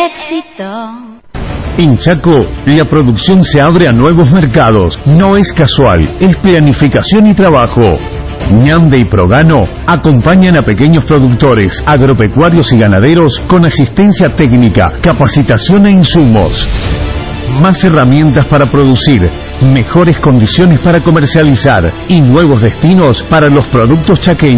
éxito. En Chaco, la producción se abre a nuevos mercados. No es casual, es planificación y trabajo. Ñande y Progano acompañan a pequeños productores, agropecuarios y ganaderos con asistencia técnica, capacitación e insumos. Más herramientas para producir, mejores condiciones para comercializar y nuevos destinos para los productos chaqueños.